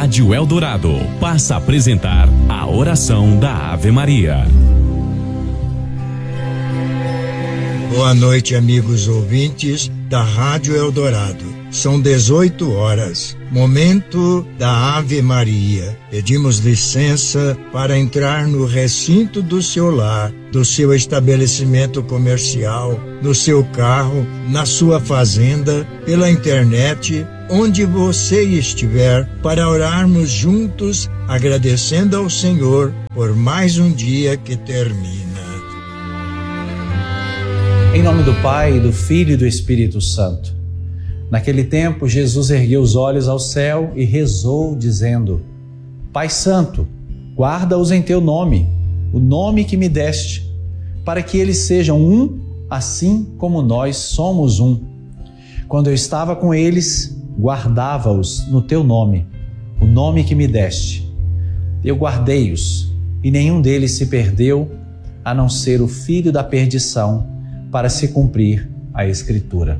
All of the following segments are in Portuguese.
Rádio Eldorado passa a apresentar a oração da Ave Maria. Boa noite, amigos ouvintes da Rádio Eldorado. São 18 horas, momento da Ave Maria. Pedimos licença para entrar no recinto do seu lar, do seu estabelecimento comercial, no seu carro, na sua fazenda, pela internet, onde você estiver, para orarmos juntos, agradecendo ao Senhor por mais um dia que termina. Em nome do Pai, do Filho e do Espírito Santo. Naquele tempo, Jesus ergueu os olhos ao céu e rezou, dizendo: Pai Santo, guarda-os em teu nome, o nome que me deste, para que eles sejam um, assim como nós somos um. Quando eu estava com eles, guardava-os no teu nome, o nome que me deste. Eu guardei-os, e nenhum deles se perdeu, a não ser o filho da perdição, para se cumprir a Escritura.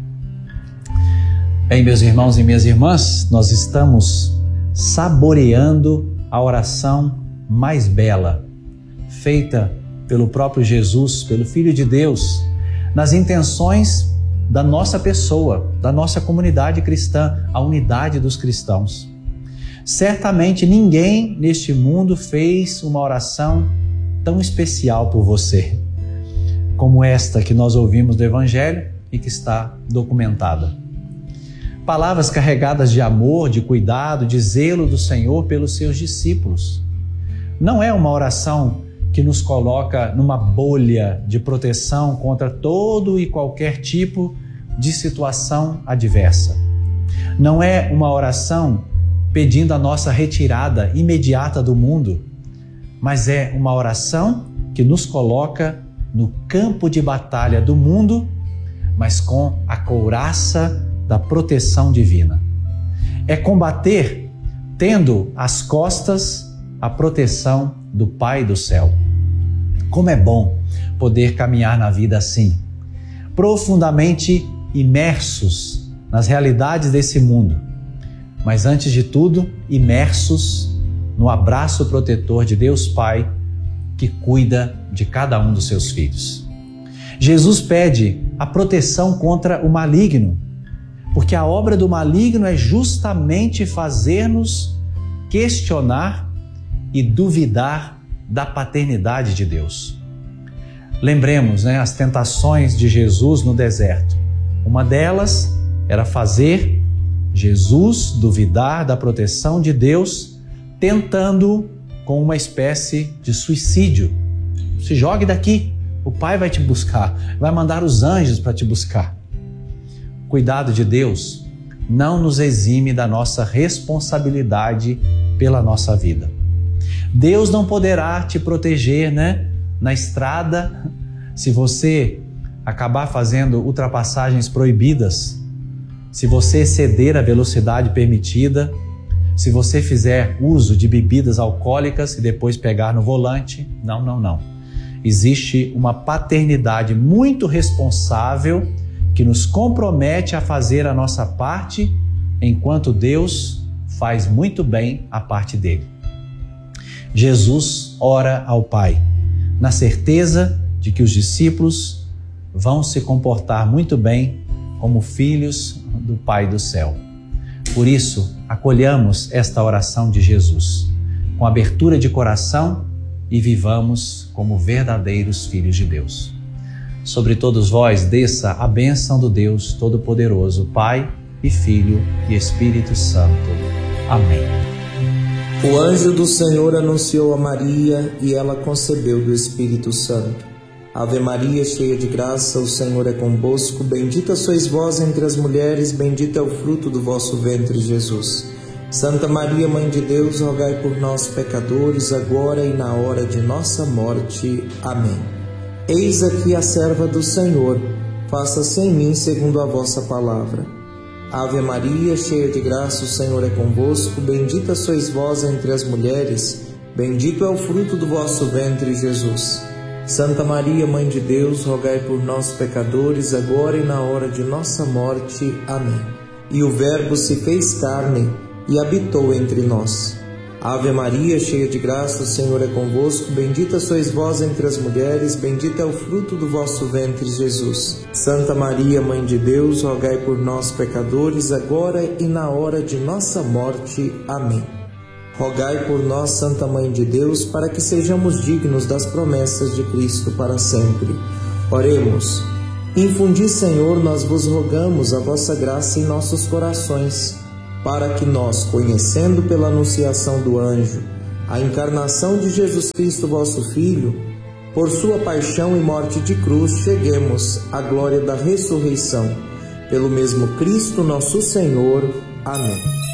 Bem, meus irmãos e minhas irmãs, nós estamos saboreando a oração mais bela, feita pelo próprio Jesus, pelo Filho de Deus, nas intenções da nossa pessoa, da nossa comunidade cristã, a unidade dos cristãos. Certamente ninguém neste mundo fez uma oração tão especial por você, como esta que nós ouvimos do Evangelho e que está documentada. Palavras carregadas de amor, de cuidado, de zelo do Senhor pelos seus discípulos. Não é uma oração que nos coloca numa bolha de proteção contra todo e qualquer tipo de situação adversa. Não é uma oração pedindo a nossa retirada imediata do mundo, mas é uma oração que nos coloca no campo de batalha do mundo, mas com a couraça da proteção divina. É combater tendo às costas a proteção do Pai do céu. Como é bom poder caminhar na vida assim, profundamente imersos nas realidades desse mundo, mas antes de tudo, imersos no abraço protetor de Deus Pai, que cuida de cada um dos seus filhos. Jesus pede a proteção contra o maligno, porque a obra do maligno é justamente fazer-nos questionar e duvidar da paternidade de Deus. Lembremos, as tentações de Jesus no deserto. Uma delas era fazer Jesus duvidar da proteção de Deus, tentando com uma espécie de suicídio. Se jogue daqui, o Pai vai te buscar, vai mandar os anjos para te buscar. O cuidado de Deus não nos exime da nossa responsabilidade pela nossa vida. Deus não poderá te proteger, na estrada, se você acabar fazendo ultrapassagens proibidas, se você exceder a velocidade permitida, se você fizer uso de bebidas alcoólicas e depois pegar no volante. Não. Existe uma paternidade muito responsável que nos compromete a fazer a nossa parte, enquanto Deus faz muito bem a parte dele. Jesus ora ao Pai, na certeza de que os discípulos vão se comportar muito bem como filhos do Pai do céu. Por isso, acolhamos esta oração de Jesus com abertura de coração e vivamos como verdadeiros filhos de Deus. Sobre todos vós desça a bênção do Deus Todo-Poderoso, Pai e Filho e Espírito Santo. Amém. O anjo do Senhor anunciou a Maria e ela concebeu do Espírito Santo. Ave Maria, cheia de graça, o Senhor é convosco. Bendita sois vós entre as mulheres, bendito é o fruto do vosso ventre, Jesus. Santa Maria, Mãe de Deus, rogai por nós, pecadores, agora e na hora de nossa morte. Amém. Eis aqui a serva do Senhor, faça-se em mim segundo a vossa palavra. Ave Maria, cheia de graça, o Senhor é convosco. Bendita sois vós entre as mulheres, bendito é o fruto do vosso ventre, Jesus. Santa Maria, Mãe de Deus, rogai por nós, pecadores, agora e na hora de nossa morte. Amém. E o Verbo se fez carne e habitou entre nós. Ave Maria, cheia de graça, o Senhor é convosco, bendita sois vós entre as mulheres, bendito é o fruto do vosso ventre, Jesus. Santa Maria, Mãe de Deus, rogai por nós, pecadores, agora e na hora de nossa morte. Amém. Rogai por nós, Santa Mãe de Deus, para que sejamos dignos das promessas de Cristo para sempre. Oremos. Infundi, Senhor, nós vos rogamos a vossa graça em nossos corações, para que nós, conhecendo pela anunciação do anjo a encarnação de Jesus Cristo, vosso Filho, por sua paixão e morte de cruz, cheguemos à glória da ressurreição. Pelo mesmo Cristo nosso Senhor. Amém.